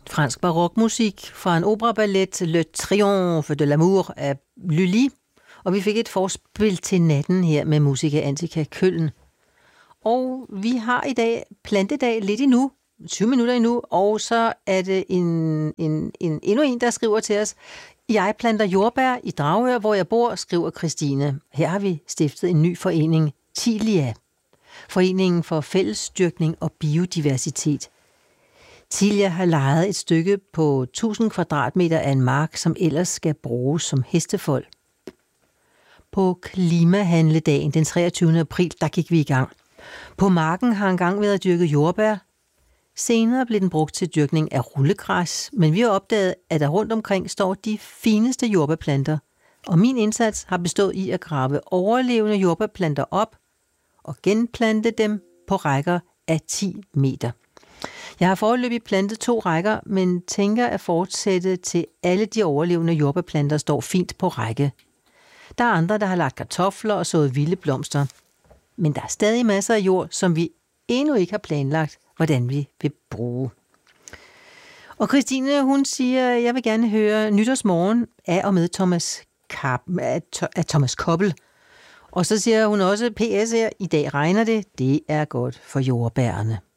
Fransk barokmusik fra en operaballet, Le Triomphe de l'amour af Lully, og vi fik et forspil til natten her med musiker Antika Køln. Og vi har i dag plantedag lidt endnu, 20 minutter endnu, og så er det endnu en, der skriver til os. Jeg planter jordbær i Dragør, hvor jeg bor, skriver Christine. Her har vi stiftet en ny forening, Tilia. Foreningen for fællesdyrkning og biodiversitet. Tilia har lejet et stykke på 1000 kvadratmeter af en mark, som ellers skal bruges som hestefold. På klimahandledagen den 23. april, der gik vi i gang. På marken har engang været dyrket jordbær. Senere blev den brugt til dyrkning af rullegræs, men vi har opdaget, at der rundt omkring står de fineste jordbærplanter. Og min indsats har bestået i at grave overlevende jordbærplanter op og genplante dem på rækker af 10 meter. Jeg har foreløbig plantet 2 rækker, men tænker at fortsætte til alle de overlevende jordbærplanter står fint på række. Der er andre, der har lagt kartofler og sået vilde blomster. Men der er stadig masser af jord, som vi endnu ikke har planlagt, hvordan vi vil bruge. Og Christine, hun siger, jeg vil gerne høre Nytårsmorgen af og med Thomas Koppel. Og så siger hun også, PS her, i dag regner det er godt for jordbærene.